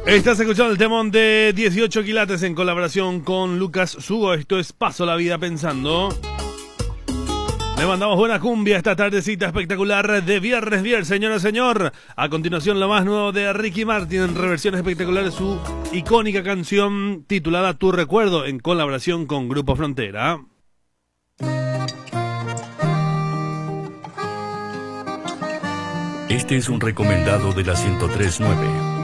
Estás escuchando el temón de 18 quilates en colaboración con Lucas Sugo. Esto es Paso la Vida Pensando. Le mandamos buena cumbia esta tardecita espectacular de viernes, señora, señor. A continuación, lo más nuevo de Ricky Martin en reversión espectacular de su icónica canción titulada Tu Recuerdo en colaboración con Grupo Frontera. Este es un recomendado de la 103.9.